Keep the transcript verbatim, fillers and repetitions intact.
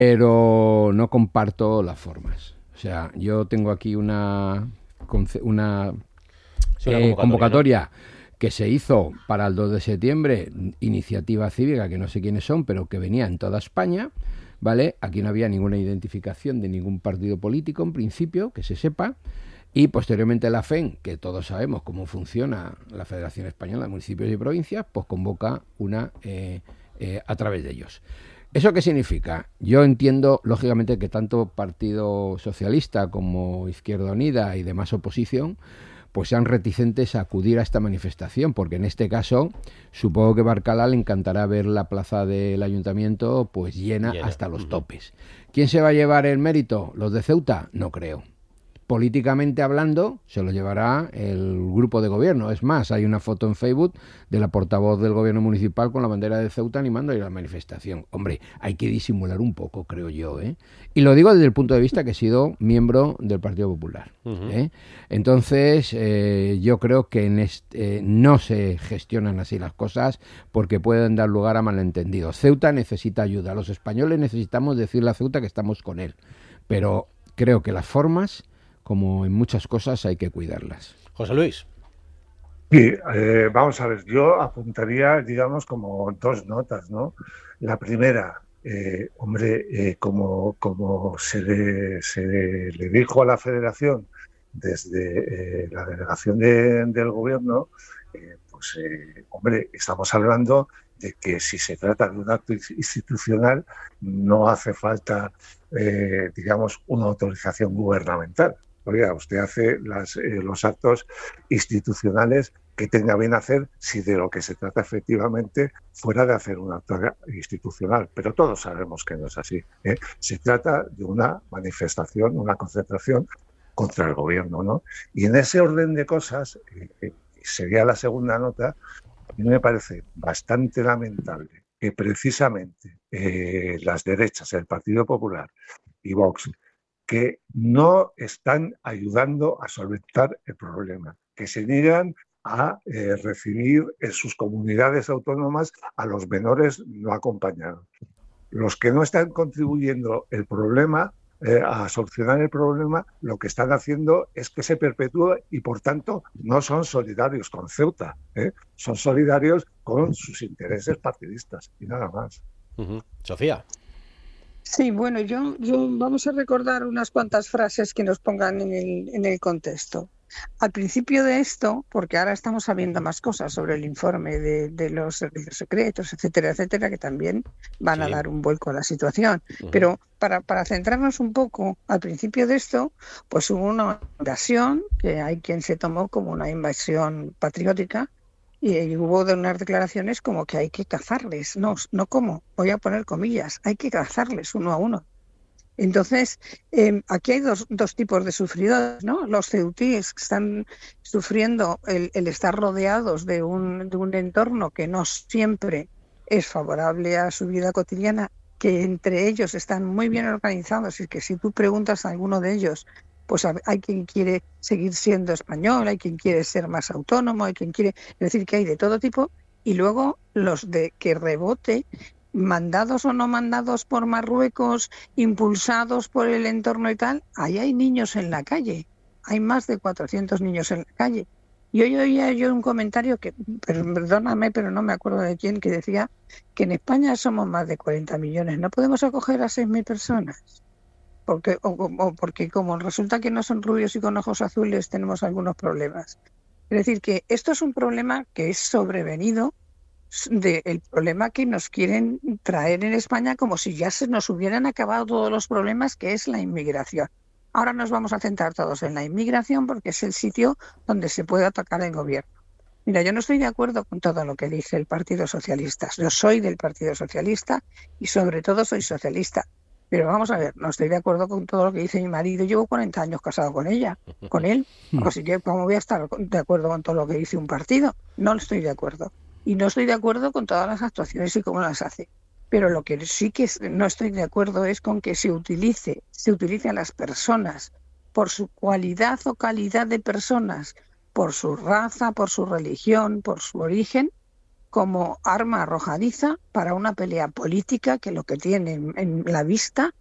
pero no comparto las formas. O sea, yo tengo aquí una, una, Sí, una eh, convocatoria, convocatoria ¿no? que se hizo para el dos de septiembre, iniciativa cívica, que no sé quiénes son, pero que venía en toda España, ¿vale? Aquí no había ninguna identificación de ningún partido político, en principio, que se sepa. Y posteriormente la F E N, que todos sabemos cómo funciona la Federación Española de Municipios y Provincias, pues convoca una eh, eh, a través de ellos. ¿Eso qué significa? Yo entiendo, lógicamente, que tanto Partido Socialista como Izquierda Unida y demás oposición pues sean reticentes a acudir a esta manifestación, porque en este caso supongo que Barcala le encantará ver la plaza del ayuntamiento pues llena, llena. hasta los uh-huh. topes. ¿Quién se va a llevar el mérito? ¿Los de Ceuta? No creo. Políticamente hablando, se lo llevará el grupo de gobierno. Es más, hay una foto en Facebook de la portavoz del gobierno municipal con la bandera de Ceuta animando a ir a la manifestación. Hombre, hay que disimular un poco, creo yo, ¿eh? Y lo digo desde el punto de vista que he sido miembro del Partido Popular, uh-huh. ¿eh? Entonces, eh, yo creo que en este, eh, no se gestionan así las cosas porque pueden dar lugar a malentendidos. Ceuta necesita ayuda. Los españoles necesitamos decirle a Ceuta que estamos con él. Pero creo que las formas, como en muchas cosas, hay que cuidarlas. José Luis. Sí, eh, vamos a ver, yo apuntaría, digamos, como dos notas, ¿no? La primera, eh, hombre, eh, como, como se, le, se le dijo a la Federación desde eh, la delegación de, del Gobierno, eh, pues, eh, hombre, estamos hablando de que si se trata de un acto institucional no hace falta, eh, digamos, una autorización gubernamental. Oiga, usted hace las, eh, los actos institucionales que tenga bien hacer si de lo que se trata efectivamente fuera de hacer un acto institucional. Pero todos sabemos que no es así, ¿eh? Se trata de una manifestación, una concentración contra el gobierno, ¿no? Y en ese orden de cosas, eh, sería la segunda nota, a mí me parece bastante lamentable que precisamente eh, las derechas, el Partido Popular y Vox, que no están ayudando a solventar el problema, que se niegan a eh, recibir en sus comunidades autónomas a los menores no acompañados. Los que no están contribuyendo el problema, eh, a solucionar el problema, lo que están haciendo es que se perpetúe y, por tanto, no son solidarios con Ceuta, ¿eh? Son solidarios con sus intereses partidistas y nada más. Uh-huh. Sofía. Sí, bueno, yo, yo vamos a recordar unas cuantas frases que nos pongan en el, en el contexto. Al principio de esto, porque ahora estamos sabiendo más cosas sobre el informe de, de los servicios secretos, etcétera, etcétera, que también van sí. a dar un vuelco a la situación. Uh-huh. Pero para, para centrarnos un poco, al principio de esto, pues hubo una invasión, que hay quien se tomó como una invasión patriótica, y hubo de unas declaraciones como que hay que cazarles, no, no como, voy a poner comillas, hay que cazarles uno a uno. Entonces, eh, aquí hay dos, dos tipos de sufridores, ¿no? Los ceutíes que están sufriendo el, el estar rodeados de un, de un entorno que no siempre es favorable a su vida cotidiana, que entre ellos están muy bien organizados y que si tú preguntas a alguno de ellos, pues hay quien quiere seguir siendo español, hay quien quiere ser más autónomo, hay quien quiere... Es decir, que hay de todo tipo. Y luego los de que rebote, mandados o no mandados por Marruecos, impulsados por el entorno y tal, ahí hay niños en la calle. Hay más de cuatrocientos niños en la calle. Y hoy oía yo un comentario que, perdóname, pero no me acuerdo de quién, que decía que en España somos más de cuarenta millones. ¿No podemos acoger a seis mil personas? Porque, o, o porque como resulta que no son rubios y con ojos azules, tenemos algunos problemas. Es decir, que esto es un problema que es sobrevenido del problema que nos quieren traer en España, como si ya se nos hubieran acabado todos los problemas, que es la inmigración. Ahora nos vamos a centrar todos en la inmigración porque es el sitio donde se puede atacar el gobierno. Mira, yo no estoy de acuerdo con todo lo que dice el Partido Socialista. Yo soy del Partido Socialista y sobre todo soy socialista. Pero vamos a ver, no estoy de acuerdo con todo lo que dice mi marido. Llevo cuarenta años casado con ella, con él. Así que, ¿cómo voy a estar de acuerdo con todo lo que dice un partido? No estoy de acuerdo. Y no estoy de acuerdo con todas las actuaciones y cómo las hace. Pero lo que sí que no estoy de acuerdo es con que se utilice, se utilice a las personas por su cualidad o calidad de personas, por su raza, por su religión, por su origen, como arma arrojadiza para una pelea política que lo que tiene en la vista